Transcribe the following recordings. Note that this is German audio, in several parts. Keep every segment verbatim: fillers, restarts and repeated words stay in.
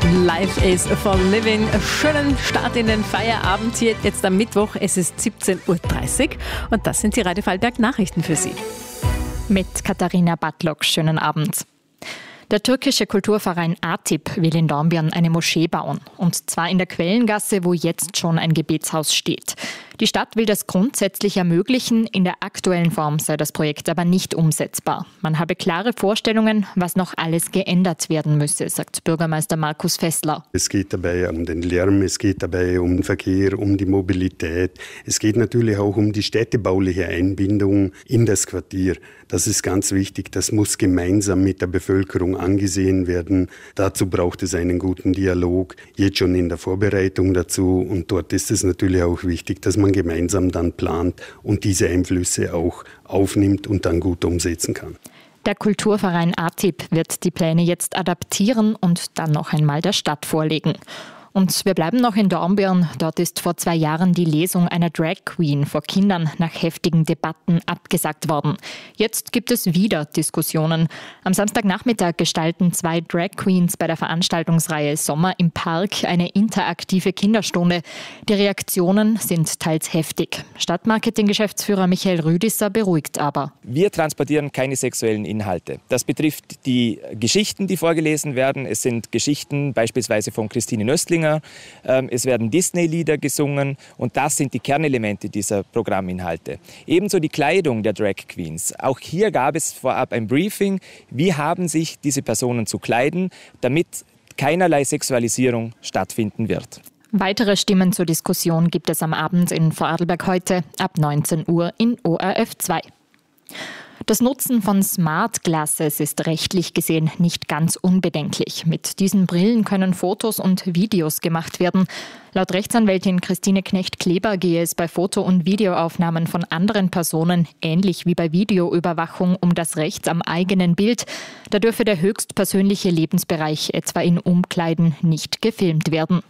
Life is for living. Schönen Start in den Feierabend hier jetzt am Mittwoch. Es ist siebzehn Uhr dreißig und das sind die Radio Vorarlberg Nachrichten für Sie. Mit Katharina Bartlock. Schönen Abend. Der türkische Kulturverein ATIP will in Dornbirn eine Moschee bauen. Und zwar in der Quellengasse, wo jetzt schon ein Gebetshaus steht. Die Stadt will das grundsätzlich ermöglichen, in der aktuellen Form sei das Projekt aber nicht umsetzbar. Man habe klare Vorstellungen, was noch alles geändert werden müsse, sagt Bürgermeister Markus Fessler. Es geht dabei um den Lärm, es geht dabei um den Verkehr, um die Mobilität. Es geht natürlich auch um die städtebauliche Einbindung in das Quartier. Das ist ganz wichtig, das muss gemeinsam mit der Bevölkerung angesehen werden. Dazu braucht es einen guten Dialog, jetzt schon in der Vorbereitung dazu. Und dort ist es natürlich auch wichtig, dass man gemeinsam dann plant und diese Einflüsse auch aufnimmt und dann gut umsetzen kann. Der Kulturverein ATIP wird die Pläne jetzt adaptieren und dann noch einmal der Stadt vorlegen. Und wir bleiben noch in Dornbirn. Dort ist vor zwei Jahren die Lesung einer Drag Queen vor Kindern nach heftigen Debatten abgesagt worden. Jetzt gibt es wieder Diskussionen. Am Samstagnachmittag gestalten zwei Drag Queens bei der Veranstaltungsreihe Sommer im Park eine interaktive Kinderstunde. Die Reaktionen sind teils heftig. Stadtmarketing-Geschäftsführer Michael Rüdisser beruhigt aber. Wir transportieren keine sexuellen Inhalte. Das betrifft die Geschichten, die vorgelesen werden. Es sind Geschichten beispielsweise von Christine Nöstlinger. Es werden Disney-Lieder gesungen und das sind die Kernelemente dieser Programminhalte. Ebenso die Kleidung der Drag Queens. Auch hier gab es vorab ein Briefing. Wie haben sich diese Personen zu kleiden, damit keinerlei Sexualisierung stattfinden wird. Weitere Stimmen zur Diskussion gibt es am Abend in Vorarlberg heute ab neunzehn Uhr in O R F zwei. Das Nutzen von Smart Glasses ist rechtlich gesehen nicht ganz unbedenklich. Mit diesen Brillen können Fotos und Videos gemacht werden. Laut Rechtsanwältin Christine Knecht-Kleber gehe es bei Foto- und Videoaufnahmen von anderen Personen ähnlich wie bei Videoüberwachung um das Recht am eigenen Bild. Da dürfe der höchstpersönliche Lebensbereich, etwa in Umkleiden, nicht gefilmt werden.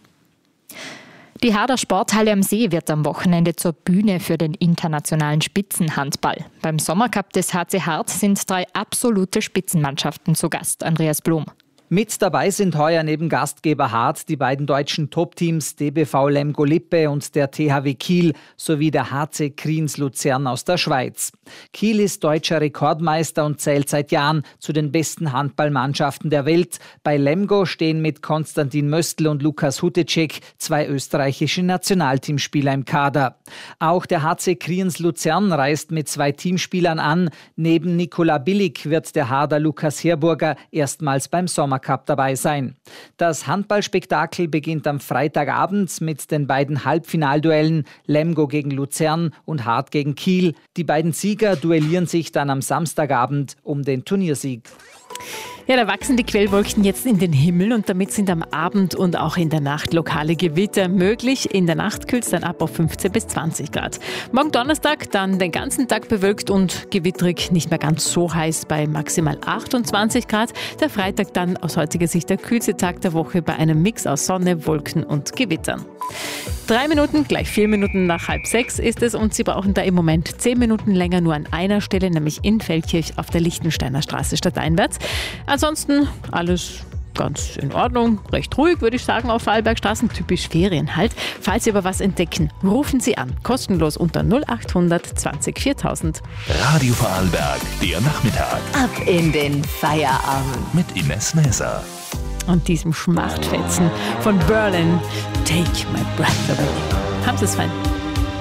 Die Harder Sporthalle am See wird am Wochenende zur Bühne für den internationalen Spitzenhandball. Beim Sommercup des H C Hart sind drei absolute Spitzenmannschaften zu Gast. Andreas Blum. Mit dabei sind heuer neben Gastgeber Hart die beiden deutschen Top-Teams D B V Lemgo-Lippe und der T H W Kiel sowie der H C Kriens Luzern aus der Schweiz. Kiel ist deutscher Rekordmeister und zählt seit Jahren zu den besten Handballmannschaften der Welt. Bei Lemgo stehen mit Konstantin Möstl und Lukas Hutecek zwei österreichische Nationalteamspieler im Kader. Auch der H C Kriens Luzern reist mit zwei Teamspielern an. Neben Nikola Billig wird der Harder Lukas Herburger erstmals beim Sommercup dabei sein. Das Handballspektakel beginnt am Freitagabend mit den beiden Halbfinalduellen Lemgo gegen Luzern und Hart gegen Kiel. Die beiden Sieger duellieren sich dann am Samstagabend um den Turniersieg. Ja, da wachsen die Quellwolken jetzt in den Himmel und damit sind am Abend und auch in der Nacht lokale Gewitter möglich. In der Nacht kühlt es dann ab auf fünfzehn bis zwanzig Grad. Morgen Donnerstag dann den ganzen Tag bewölkt und gewittrig, nicht mehr ganz so heiß bei maximal achtundzwanzig Grad. Der Freitag dann aus heutiger Sicht der kühlste Tag der Woche bei einem Mix aus Sonne, Wolken und Gewittern. Drei Minuten, gleich vier Minuten nach halb sechs ist es und Sie brauchen da im Moment zehn Minuten länger nur an einer Stelle, nämlich in Feldkirch auf der Lichtensteiner Straße stadteinwärts. Ansonsten alles ganz in Ordnung, recht ruhig würde ich sagen auf Vorarlbergstraßen, typisch Ferien halt. Falls Sie aber was entdecken, rufen Sie an, kostenlos unter null achthundert zwanzig viertausend. Radio Vorarlberg, der Nachmittag. Ab in den Feierabend. Mit Ines Näser. Und diesem Schmachtfetzen von Berlin, Take My Breath Away. Haben Sie es fein.